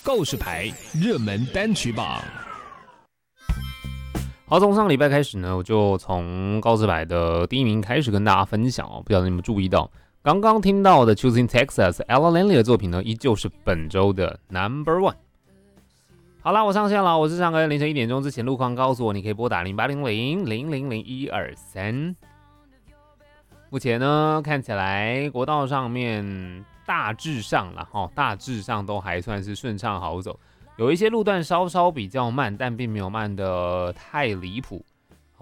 告示牌热门单曲榜。 好，从上礼拜开始呢，我就从告示牌的第一名开始跟大家分享哦。不晓得你们注意到，刚刚听到的 Choosing Texas、Ella Langley 的作品呢，依旧是本周的 No.1。好啦，我上线了，我是上个凌晨1点钟之前路况告诉我，你可以拨打0800-000-123。目前呢，看起来国道上面大致上都还算是顺畅好走。有一些路段稍稍比较慢，但并没有慢得太离谱。